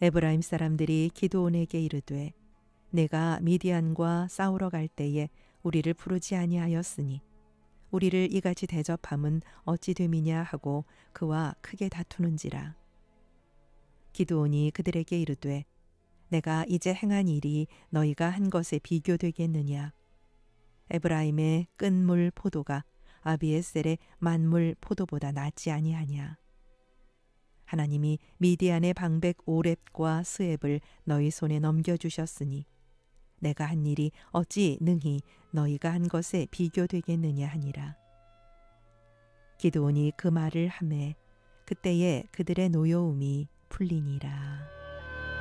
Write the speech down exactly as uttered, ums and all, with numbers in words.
에브라임 사람들이 기드온에게 이르되 내가 미디안과 싸우러 갈 때에 우리를 부르지 아니하였으니 우리를 이같이 대접함은 어찌 됨이냐 하고 그와 크게 다투는지라. 기드온이 그들에게 이르되 내가 이제 행한 일이 너희가 한 것에 비교되겠느냐. 에브라임의 끈물 포도가 아비에셀의 만물 포도보다 낫지 아니하냐. 하나님이 미디안의 방백 오렙과 스앱을 너희 손에 넘겨주셨으니 내가 한 일이 어찌 능히 너희가 한 것에 비교되겠느냐 하니라. 기드온이 그 말을 하매 그때에 그들의 노여움이 풀리니라.